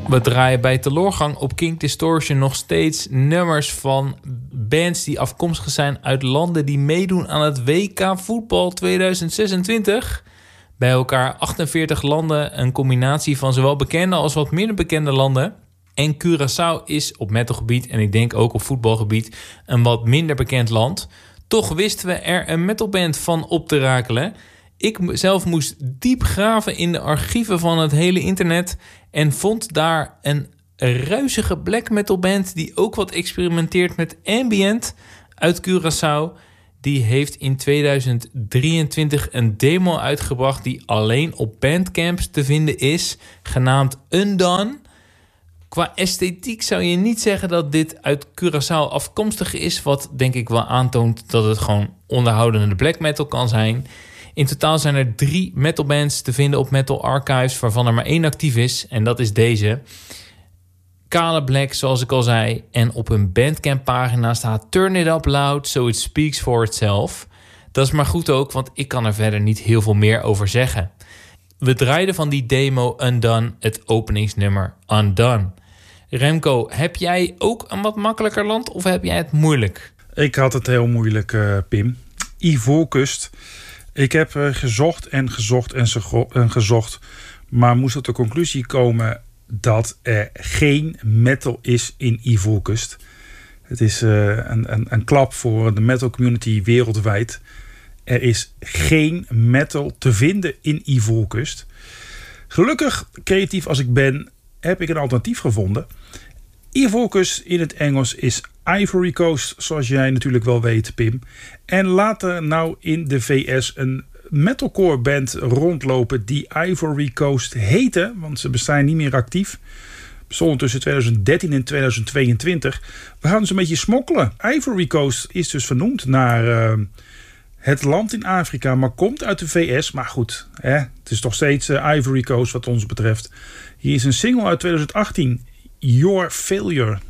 We draaien bij teleurgang op King Distortion nog steeds nummers van bands die afkomstig zijn uit landen die meedoen aan het WK voetbal 2026. Bij elkaar 48 landen, een combinatie van zowel bekende als wat minder bekende landen. En Curaçao is op metalgebied en ik denk ook op voetbalgebied een wat minder bekend land. Toch wisten we er een metalband van op te rakelen. Ik zelf moest diep graven in de archieven van het hele internet en vond daar een ruizige black metal band die ook wat experimenteert met ambient uit Curaçao. Die heeft in 2023 een demo uitgebracht die alleen op Bandcamp te vinden is, genaamd Undone. Qua esthetiek zou je niet zeggen dat dit uit Curaçao afkomstig is, wat denk ik wel aantoont dat het gewoon onderhoudende black metal kan zijn. In totaal zijn er 3 metalbands te vinden op Metal Archives, waarvan er maar 1 actief is. En dat is deze. Kale black, zoals ik al zei. En op hun Bandcamp pagina staat Turn it up loud, so it speaks for itself. Dat is maar goed ook, want ik kan er verder niet heel veel meer over zeggen. We draaiden van die demo Undone het openingsnummer Undone. Remco, heb jij ook een wat makkelijker land of heb jij het moeilijk? Ik had het heel moeilijk, Pim. Ivoorkust. Ik heb gezocht, maar moest tot de conclusie komen dat er geen metal is in Ivoorkust. Het is een klap voor de metal community wereldwijd. Er is geen metal te vinden in Ivoorkust. Gelukkig, creatief als ik ben, heb ik een alternatief gevonden. Ivoorkust in het Engels is Ivory Coast, zoals jij natuurlijk wel weet, Pim. En laat er nou in de VS een metalcore band rondlopen die Ivory Coast heette, want ze bestaan niet meer actief. Bestonden tussen 2013 en 2022. We gaan dus een beetje smokkelen. Ivory Coast is dus vernoemd naar het land in Afrika, maar komt uit de VS. Maar goed, het is toch steeds Ivory Coast wat ons betreft. Hier is een single uit 2018, Your Failure.